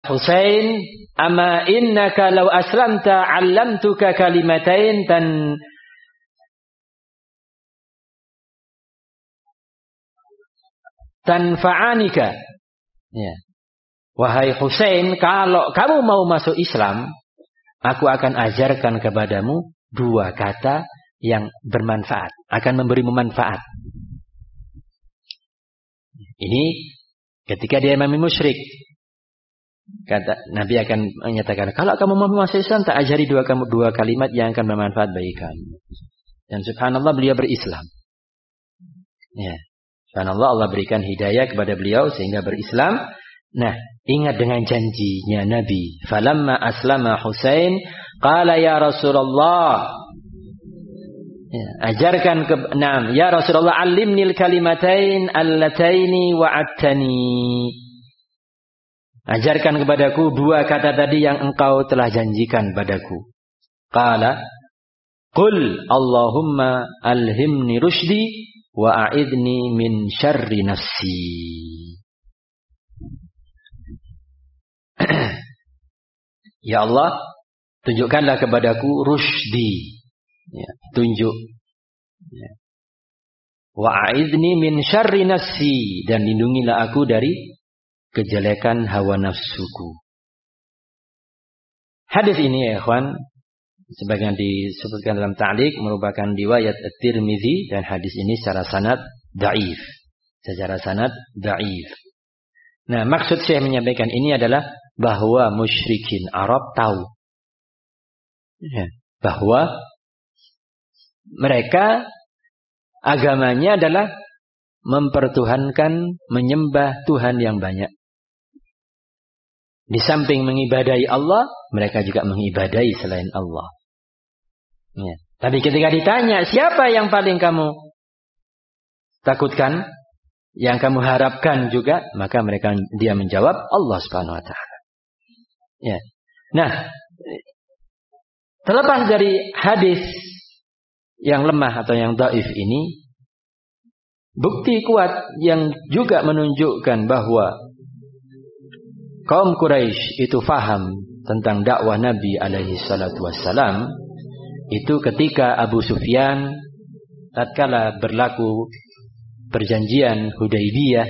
Husain, amma innaka law aslamta 'allamtuka kalimatain tanfa'anika. Ya. Wahai Husain, kalau kamu mau masuk Islam, aku akan ajarkan kepadamu 2 kata yang bermanfaat, akan memberimu manfaat. Ini ketika dia memang musyrik. Kata Nabi akan menyatakan, kalau kamu mau masuk Islam, tak ajari 2 kalimat yang akan bermanfaat bagi kamu. Dan subhanallah beliau berislam. Ya. Subhanallah, Allah berikan hidayah kepada beliau sehingga berislam. Nah, ingat dengan janjinya Nabi. Falamma aslama Husain, qala ya Rasulullah. Ya, ajarkan ya Rasulullah, allimnil kalimatain allataini wa'adtani. Ajarkan kepadaku 2 kata tadi yang engkau telah janjikan padaku. Qala, qul Allahumma alhimni rushdi wa a'idni min syarri nafsi. Ya Allah, tunjukkanlah kepadaku rushdi. Ya, tunjuk. Ya. Wa a'idni min syarri nafsi, dan lindungilah aku dari kejelekan hawa nafsuku. Hadis ini ya ikhwan, sebagian disebutkan dalam ta'liq, merupakan riwayat At-Tirmidzi, dan hadis ini secara sanad dhaif. Nah, maksud saya menyampaikan ini adalah bahwa musyrikin Arab tahu ya, bahwa mereka agamanya adalah mempertuhankan, menyembah Tuhan yang banyak. Di samping mengibadahi Allah, mereka juga mengibadahi selain Allah. Ya. Tapi ketika ditanya, siapa yang paling kamu takutkan, yang kamu harapkan juga, maka dia menjawab Allah Subhanahu wa taala. Ya. Nah, terlepas dari hadis yang lemah atau yang dhaif ini, bukti kuat yang juga menunjukkan bahwa kaum Quraisy itu faham tentang dakwah Nabi alaihi salatu wassalam, itu ketika Abu Sufyan tatkala berlaku perjanjian Hudaybiyah,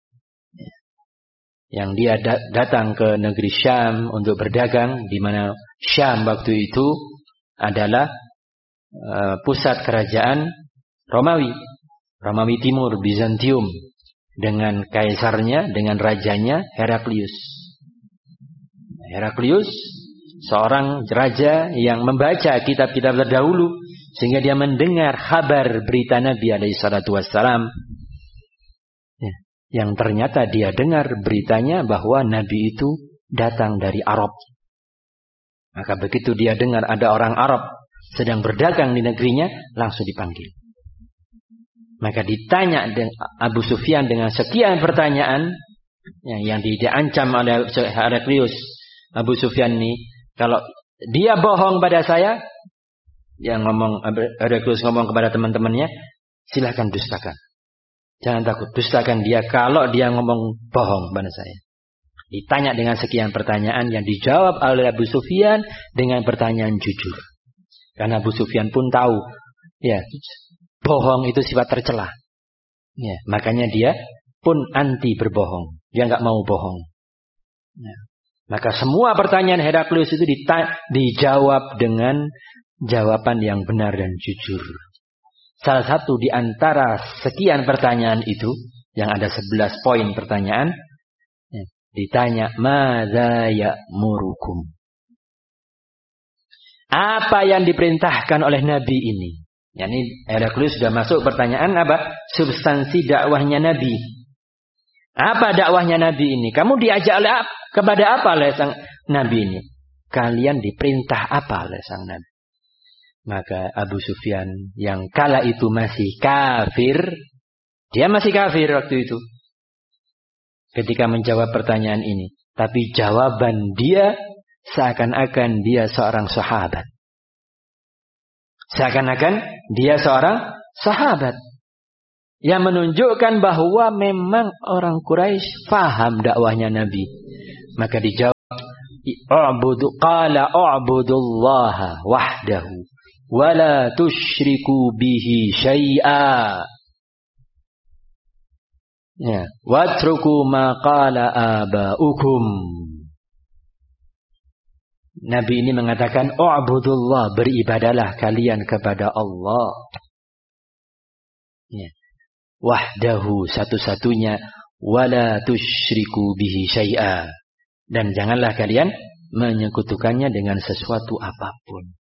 yang dia datang ke negeri Syam untuk berdagang, di mana Syam waktu itu adalah pusat kerajaan Romawi Timur, Bizantium, dengan kaisarnya, dengan rajanya Heraklius, seorang raja yang membaca kitab-kitab terdahulu, sehingga dia mendengar kabar berita Nabi alaihi salatu wassalam, yang ternyata dia dengar beritanya bahwa Nabi itu datang dari Arab. Maka begitu dia dengar ada orang Arab sedang berdagang di negerinya, langsung dipanggil. Maka ditanya Abu Sufyan dengan sekian pertanyaan yang diancam oleh Heraklius. Abu Sufyan ini, kalau dia bohong pada saya, Heraklius ngomong kepada teman-temannya, silahkan dustakan. Jangan takut, dustakan dia kalau dia ngomong bohong pada saya. Ditanya dengan sekian pertanyaan yang dijawab oleh Abu Sufyan dengan pertanyaan jujur. Karena Abu Sufyan pun tahu, ya, bohong itu sifat tercela. Ya, makanya dia pun anti berbohong. Dia nggak mau bohong. Ya. Maka semua pertanyaan Heraklius itu dijawab dengan jawaban yang benar dan jujur. Salah satu di antara sekian pertanyaan itu, yang ada 11 poin pertanyaan, ditanya, madza ya'murukum? Apa yang diperintahkan oleh Nabi ini? Yani Heraklius sudah masuk pertanyaan apa? Substansi dakwahnya Nabi. Apa dakwahnya Nabi ini? Kamu diajak kepada apa oleh sang Nabi ini? Kalian diperintah apa oleh sang Nabi? Maka Abu Sufyan yang kala itu masih kafir, dia masih kafir waktu itu, ketika menjawab pertanyaan ini. Tapi jawaban dia seakan-akan dia seorang sahabat. Seakan-akan dia seorang sahabat. Yang menunjukkan bahwa memang orang Quraisy faham dakwahnya Nabi. Maka dijawab qala u'budullaha wahdahu wa la tusyriku bihi syai'a. Ya, watruku ma qala aba'ukum. Nabi ini mengatakan u'budullah, beribadalah kalian kepada Allah. Ya. Wahdahu, satu-satunya, wala tusyriku bihi syai'a. Dan janganlah kalian menyekutukannya dengan sesuatu apapun.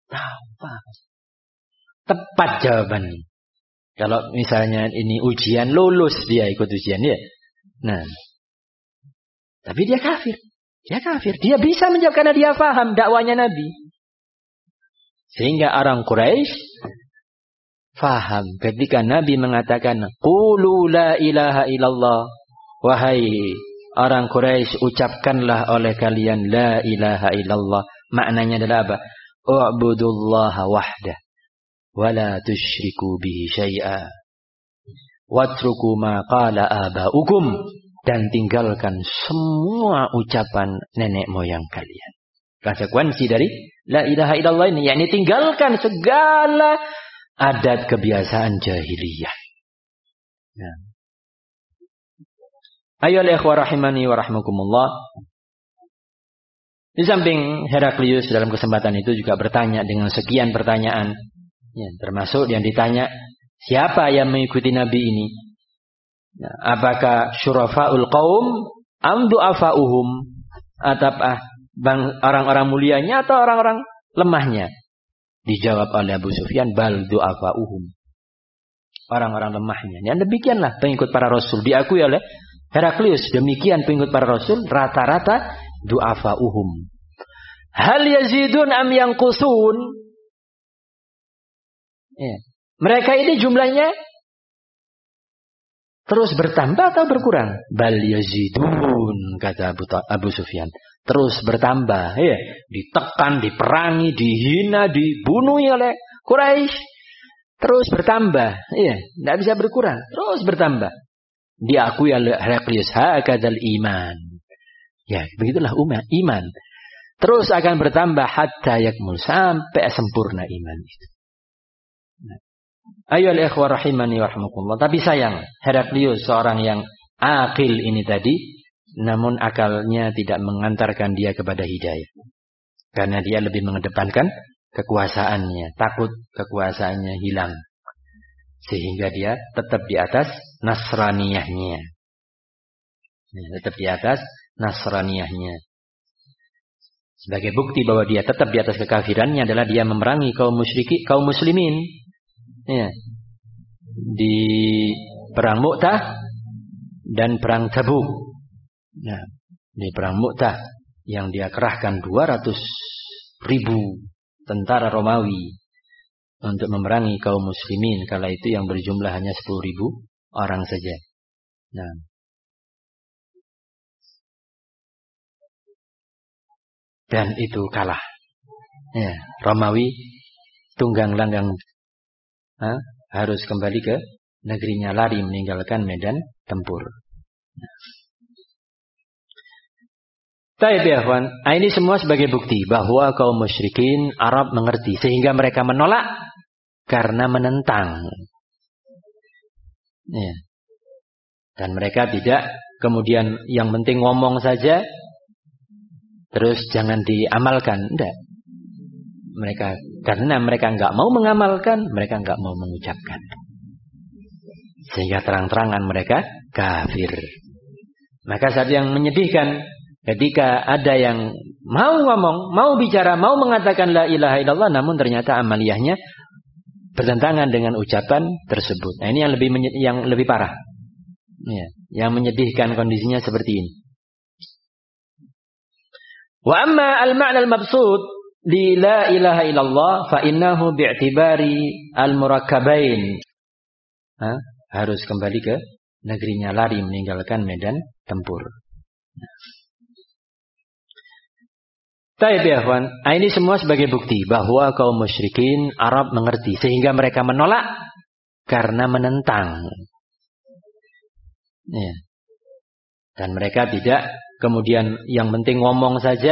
Tepat jawabannya. Kalau misalnya ini ujian, lulus dia ikut ujian ya. Nah, tapi dia kafir. Dia kafir. Dia bisa menjawab karena dia faham dakwanya Nabi. Sehingga orang Quraisy faham ketika Nabi mengatakan qulu la ilaha illallah. Wahai orang Quraisy, ucapkanlah oleh kalian la ilaha illallah. Maknanya adalah apa? U'budullaha wahdah wa la tusyriku bihi syai'a. Watruku ma qala aba'ukum, dan tinggalkan semua ucapan nenek moyang kalian. Konsekuensi dari la ilaha illallah ini, yakni tinggalkan segala adat kebiasaan jahiliyah. Nah. Ayolah ikhwah rahimani wa rahmakumullah. Di samping Heraklius dalam kesempatan itu juga bertanya dengan sekian pertanyaan. Ya, termasuk yang ditanya, siapa yang mengikuti Nabi ini? Nah, apakah syurafa'ul qaum am du'afa'uhum? Atau orang-orang mulianya atau orang-orang lemahnya? Dijawab oleh Abu Sufyan, bal du'afa'uhum. Orang-orang lemahnya. Dan demikianlah pengikut para Rasul. Diakui oleh Heraklius, demikian pengikut para Rasul, rata-rata du'afa'uhum. Hal yazidun am yanqusun? Ya. Mereka ini jumlahnya terus bertambah atau berkurang? Bal yazidun, kata Abu Sufyan. Terus bertambah, ya. Ditekan, diperangi, dihina, dibunuh oleh Quraisy. Terus bertambah, ya. Tidak bisa berkurang, terus bertambah. Diakui oleh Heraklius, hakadzal iman. Ya, begitulah iman. Terus akan bertambah hatta yakmul, sampai sempurna iman itu. Ayolah ikhwah rahimani wa rahmakumullah. Tapi sayang, Heraklius seorang yang akil ini tadi, namun akalnya tidak mengantarkan dia kepada hidayah. Karena dia lebih mengedepankan kekuasaannya, takut kekuasaannya hilang. Sehingga dia tetap di atas nasraniyahnya. Tetap di atas nasraniyahnya. Sebagai bukti bahwa dia tetap di atas kekafirannya adalah dia memerangi kaum muslimin. Ya. Di perang Mu'tah dan perang Tabuk. Nah, di perang Mu'tah yang dia kerahkan 200.000 tentara Romawi untuk memerangi kaum muslimin, kala itu yang berjumlah hanya 10.000 orang saja. Nah, dan itu kalah. Ya, Romawi tunggang langgang harus kembali ke negerinya, lari meninggalkan medan tempur. Taib ya kawan, ini semua sebagai bukti bahwa kaum musyrikin Arab mengerti, sehingga mereka menolak karena menentang. Ya. Dan mereka tidak kemudian yang penting ngomong saja, terus jangan diamalkan. Tidak. Karena mereka enggak mau mengamalkan, mereka enggak mau mengucapkan. Sehingga terang-terangan mereka kafir. Maka saat yang menyedihkan, ketika ada yang mau ngomong, mau bicara, mau mengatakan la ilaha illallah, namun ternyata amaliyahnya bertentangan dengan ucapan tersebut. Nah, ini yang lebih parah. Ya, yang menyedihkan kondisinya seperti ini. Wa amma al-ma'na al-mabsud li la ilaha illallah fa innahu bi'tibari al-murakkabain. Harus kembali ke negerinya, lari meninggalkan medan tempur. Taib ya kawan, ini semua sebagai bukti bahwa kaum musyrikin Arab mengerti, sehingga mereka menolak karena menentang. Ya. Dan mereka tidak kemudian yang penting ngomong saja,